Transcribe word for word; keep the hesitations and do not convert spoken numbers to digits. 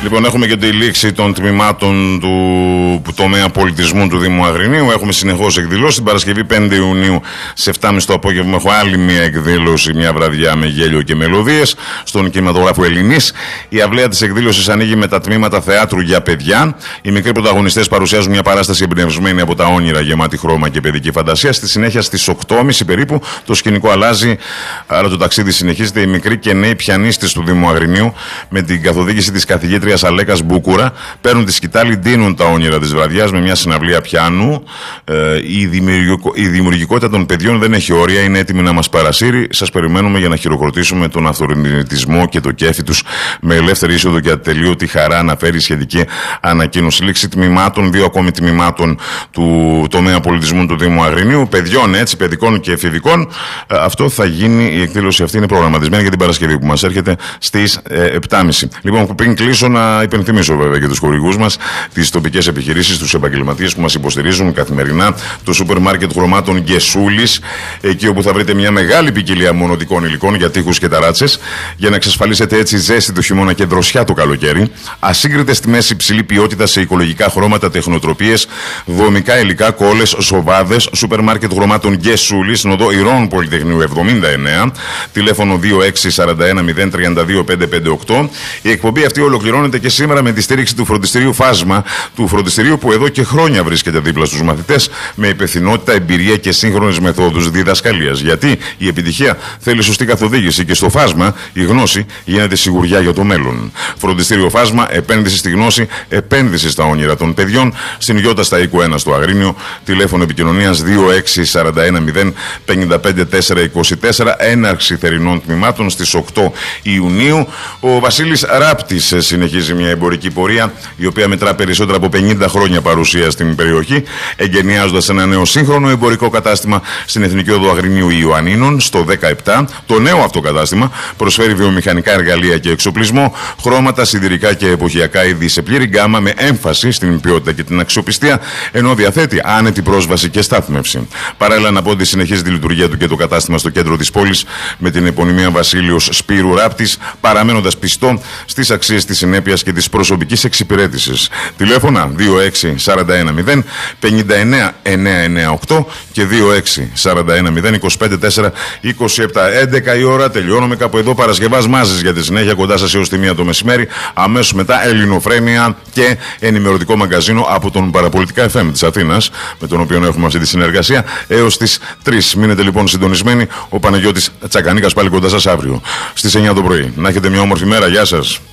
Λοιπόν, έχουμε και τη λήξη των τμήματων του τομέα πολιτισμού του Δήμου Αγρινίου. Έχουμε συνεχώς εκδηλώσεις. Την Παρασκευή πέντε Ιουνίου σε επτά και μισή το απόγευμα έχω άλλη μια εκδήλωση, μια βραδιά με γέλιο και μελωδίες στον κινηματογράφο Ελληνής. Η αυλαία της εκδήλωσης ανοίγει με τα τμήματα θεάτρου για παιδιά. Οι μικροί πρωταγωνιστές παρουσιάζουν μια παράσταση εμπνευσμένη από τα όνειρα, γεμάτη χρώμα και παιδική φαντασία. Στη συνέχεια στις οκτώ και μισή περίπου το σκηνικό αλλάζει, άρα το ταξίδι συνεχίζεται. Οι μικροί και νέοι πιανίστες του Δήμου Αγρινίου με την καθοδήγηση της καθηγήτριας Αλέκας Μπούκουρα παίρνουν τη σκητάλη, ντύνουν τα όνειρα της βραδιάς με μια συναυλία πιάνου. Ε, η, δημιουργικο... η δημιουργικότητα των παιδιών δεν έχει όρια, είναι έτοιμη να μας παρασύρει. Σας περιμένουμε για να χειροκροτήσουμε τον αυτορυθμισμό και το κέφι τους με ελεύθερη είσοδο και ατελείωτη χαρά, αναφέρει η σχετική ανακοίνωση. Λήξη τμήματων, δύο ακόμη τμήματων του τομέα πολιτισμού του Δήμου Αγρινίου, παιδιών έτσι, παιδικών και εφηβικών. Ε, αυτό θα γίνει, η εκδήλωση αυτή είναι προγραμματισμένη για την Παρασκευή που μας έρχεται στις ε, επτά και μισή. Λοιπόν, πριν κλείσω, να υπενθυμίσω βέβαια και τους χορηγούς μας, τις τοπικές επιχειρήσεις, τους επαγγελματίες που μας υποστηρίζουν καθημερινά, το σούπερ μάρκετ χρωμάτων Γκεσούλης, εκεί όπου θα βρείτε μια μεγάλη ποικιλία μονοδικών υλικών για τείχους και ταράτσες, για να εξασφαλίσετε έτσι ζέστη το χειμώνα και δροσιά το καλοκαίρι. Ασύγκριτες τιμές, υψηλή ποιότητα σε οικολογικά χρώματα, τεχνοτροπίες, δομικά υλικά, κόλλες, σοβάδες. Σούπερ μάρκετ χρωμάτων Γκεσούλης, οδό Ηρών Πολυτεχνείου εβδομήντα εννέα, τηλέφωνο δύο έξι τέσσερα ένα μηδέν τρία δύο πέντε πέντε οκτώ. Η εκπομπή αυτή ολοκληρώνεται και σήμερα με τη στήριξη του φροντιστηρίου Φάσμα, του φροντιστηρίου που εδώ και χρόνια βρίσκεται δίπλα στους μαθητές με υπευθυνότητα, εμπειρία και σύγχρονες μεθόδους διδασκαλίας. Γιατί η επιτυχία θέλει σωστή καθοδήγηση και στο Φάσμα η γνώση γίνεται σιγουριά για το μέλλον. Φροντιστήριο Φάσμα, επένδυση στη γνώση, επένδυση στα όνειρα των παιδιών. Στην Ιώτα στα οίκου ένα στο Αγρίνιο, τηλέφωνο επικοινωνίας δύο έξι τέσσερα ένα μηδέν πέντε πέντε τέσσερα δύο τέσσερα, έναρξη θερινών τμήματων στις οκτώ Ιουνίου. Ο Βασίλης Ράπτης συνεχίζει μια εμπορική πορεία η οποία μετρά περισσότερα από πενήντα χρόνια παρουσία στην περιοχή, εγκαινιάζοντας ένα νέο σύγχρονο εμπορικό κατάστημα στην Εθνική Οδό Αγρινίου Ιωαννίνων στο δεκαεπτά. Το νέο αυτό κατάστημα προσφέρει βιομηχανικά εργαλεία και εξοπλισμό, χρώματα, σιδηρικά και εποχιακά είδη σε πλήρη γκάμα με έμφαση στην ποιότητα και την αξιοπιστία, ενώ διαθέτει άνετη πρόσβαση και στάθμευση. Παράλληλα, να πω ότι συνεχίζει τη λειτουργία του και το κατάστημα στο κέντρο της πόλης με την επωνυμία Βασίλειος Σπύρου Ράπτης, παραμένοντας πιστό στις αξίες της συνέπειας και της προσωπικής εξυπηρέτησης. Τηλέφωνα δύο έξι τέσσερα ένα μηδέν πέντε εννέα εννέα εννέα οκτώ και δύο έξι τέσσερα ένα μηδέν είκοσι πέντε τέσσερα είκοσι επτά. έντεκα η ώρα, τελειώνουμε κάπου εδώ. Παρασκευάς Μάζης για τη συνέχεια, κοντά σας έως τη μία το μεσημέρι. Αμέσως μετά Ελληνοφρένεια και ενημερωτικό μαγκαζίνο από τον Παραπολιτικά εφ εμ της Αθήνας, με τον οποίο έχουμε αυτή τη συνεργασία έως τις τρεις. Μείνετε λοιπόν συντονισμένοι. Ο Παναγιώτης Τσακανίκας πάλι κοντά σας αύριο στις εννιά το πρωί. Να έχετε μια όμορφη μέρα. Γεια σας.